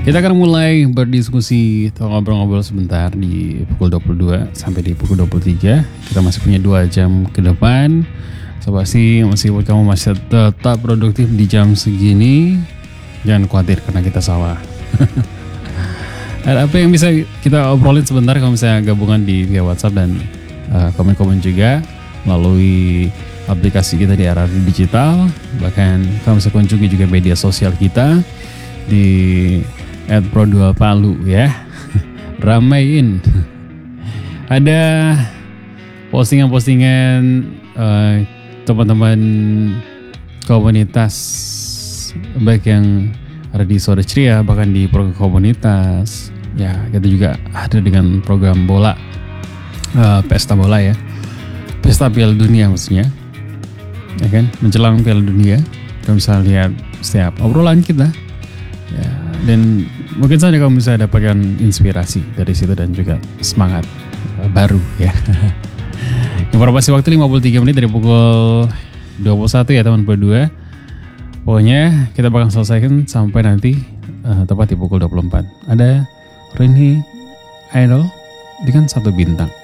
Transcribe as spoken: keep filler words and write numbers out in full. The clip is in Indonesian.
Kita akan mulai berdiskusi atau ngobrol-ngobrol sebentar di pukul dua puluh dua sampai di pukul dua puluh tiga. Kita masih punya dua jam ke depan. So pasti meskipun kamu masih tetap produktif di jam segini, jangan khawatir karena kita salah. Ada apa yang bisa kita obrolin sebentar kalau misalnya gabungan di via WhatsApp dan uh, komen-komen juga melalui aplikasi kita di R R D Digital. Bahkan kamu bisa kunjungi juga media sosial kita di at pro dua palu ya. Ramein. Ada postingan-postingan uh, teman-teman komunitas baik yang ada di Sore Ceria, bahkan di program komunitas. Ya, kita juga ada dengan program bola, uh, pesta bola ya, pesta Piala Dunia maksudnya, ya kan, menjelang Piala Dunia. Kita bisa lihat setiap obrolan kita, ya, dan mungkin saja kamu bisa dapatkan inspirasi dari situ dan juga semangat uh, baru ya. Informasi waktu lima puluh tiga menit dari pukul dua puluh satu ya teman berdua. Pokoknya kita bakal selesaikan sampai nanti uh, tepat di pukul dua puluh empat. Ada Rini Idol dengan satu bintang.